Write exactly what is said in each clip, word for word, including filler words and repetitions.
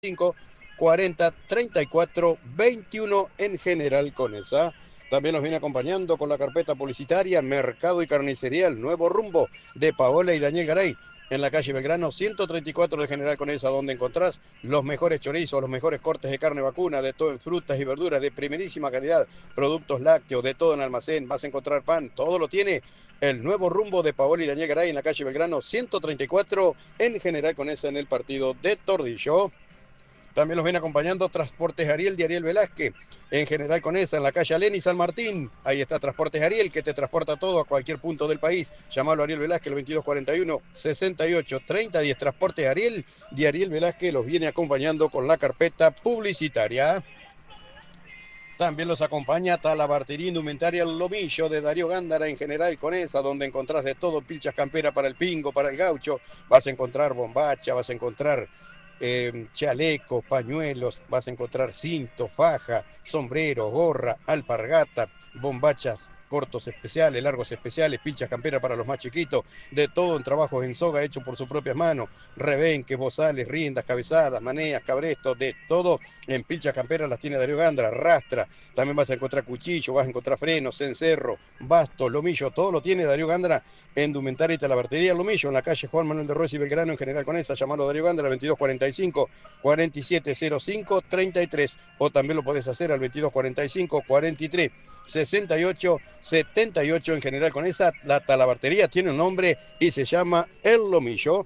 cinco, cuarenta, treinta y cuatro, veintiuno en General Conesa. También nos viene acompañando con la carpeta publicitaria Mercado y Carnicería, el nuevo rumbo de Paola y Daniel Garay, en la calle Belgrano ciento treinta y cuatro de General Conesa, donde encontrás los mejores chorizos, los mejores cortes de carne vacuna, de todo en frutas y verduras de primerísima calidad, productos lácteos, de todo en almacén, vas a encontrar pan, todo lo tiene el nuevo rumbo de Paola y Daniel Garay en la calle Belgrano ciento treinta y cuatro en General Conesa, en el partido de Tordillo. También los ven acompañando Transportes Ariel de Ariel Velázquez, en General Conesa, en la calle Alén y San Martín. Ahí está Transportes Ariel, que te transporta todo a cualquier punto del país. Llamalo a Ariel Velázquez, el veintidós cuarenta y uno, sesenta y ocho, treinta, diez. Transportes Ariel de Ariel Velázquez los viene acompañando con la carpeta publicitaria. También los acompaña Talabartería Indumentaria El Lomillo de Darío Gándara, en General Conesa, donde encontrás de todo, pilchas campera para el pingo, para el gaucho. Vas a encontrar bombacha, vas a encontrar Eh, chalecos, pañuelos, vas a encontrar cinto, faja, sombrero, gorra, alpargata, bombachas cortos especiales, largos especiales, pilchas campera para los más chiquitos, de todo en trabajos en soga hecho por sus propias manos, rebenques, bozales, riendas, cabezadas, maneas, cabrestos, de todo en pilchas camperas las tiene Darío Gándara, rastra, también vas a encontrar cuchillo, vas a encontrar frenos, cencerro, bastos, lomillo, todo lo tiene Darío Gándara en Indumentaria y Talabartería Lomillo, en la calle Juan Manuel de Ruiz y Belgrano, en General Conesa. Llamalo a Darío Gándara al veintidós cuarenta y cinco, cuarenta y siete cero cinco, treinta y tres, o también lo podés hacer al veintidós cuarenta y cinco, cuarenta y tres, sesenta y ocho, setenta y ocho en General Conesa. La Talabartería tiene un nombre y se llama El Lomillo.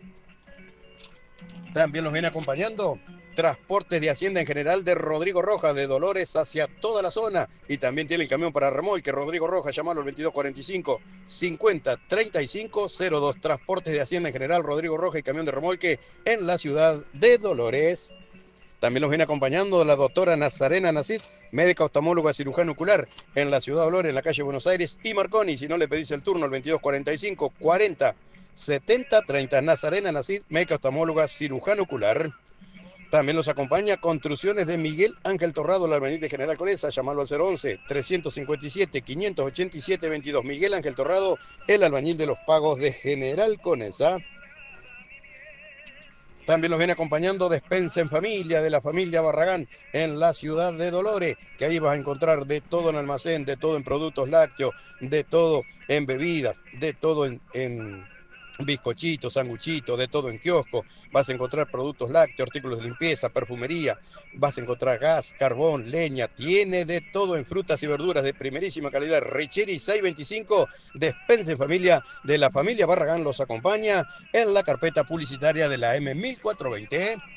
También los viene acompañando Transportes de Hacienda en General de Rodrigo Rojas, de Dolores hacia toda la zona. Y también tiene el camión para remolque Rodrigo Rojas, llamalo al veintidós cuarenta y cinco, cincuenta, treinta y cinco, cero dos. Transportes de Hacienda en General Rodrigo Rojas y camión de remolque en la ciudad de Dolores. También los viene acompañando la doctora Nazarena Nacid, médica oftalmóloga cirujano ocular en la ciudad de Dolores, en la calle Buenos Aires y Marconi. Si no, le pedís el turno al veintidós cuarenta y cinco, cuarenta, setenta, treinta. Nazarena Nacid, médica oftalmóloga cirujano ocular. También los acompaña Construcciones de Miguel Ángel Torrado, el albañil de General Conesa. Llamalo al cero once, trescientos cincuenta y siete, quinientos ochenta y siete, veintidós. Miguel Ángel Torrado, el albañil de los pagos de General Conesa. También los viene acompañando Despensa en Familia, de la familia Barragán, en la ciudad de Dolores, que ahí vas a encontrar de todo en almacén, de todo en productos lácteos, de todo en bebidas, de todo en, en bizcochitos, sanguchitos, de todo en kiosco. Vas a encontrar productos lácteos, artículos de limpieza, perfumería, vas a encontrar gas, carbón, leña, tiene de todo en frutas y verduras de primerísima calidad. Richeri seiscientos veinticinco, Despensa en Familia, de la familia Barragán, los acompaña en la carpeta publicitaria de la M mil cuatrocientos veinte.